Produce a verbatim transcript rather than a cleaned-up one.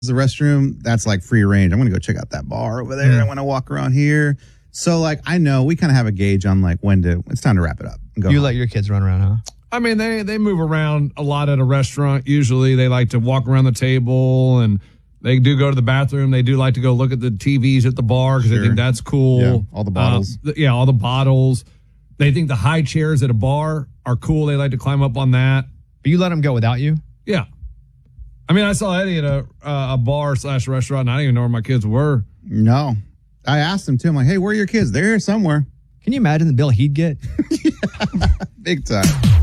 The restroom, that's like free range. I'm going to go check out that bar over there. Yeah. I want to walk around here. So, like, I know we kind of have a gauge on, like, when to, it's time to wrap it up. And go You home. let your kids run around, huh? I mean, they, they move around a lot at a restaurant. Usually they like to walk around the table, and they do go to the bathroom. They do like to go look at the T Vs at the bar because Sure. they think that's cool. Yeah, all the bottles. Uh, th- yeah, all the bottles. They think the high chairs at a bar are cool. They like to climb up on that. But you let them go without you? Yeah. I mean, I saw Eddie at a uh, a bar slash restaurant, and I didn't even know where my kids were. No. I asked him, too. I'm like, hey, where are your kids? They're here somewhere. Can you imagine the bill he'd get? Big time.